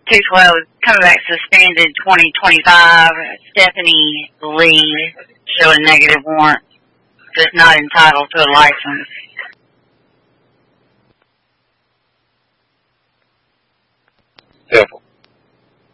212 is coming back suspended 2025. Stephanie Lee showed a negative warrant. Just not entitled to a license.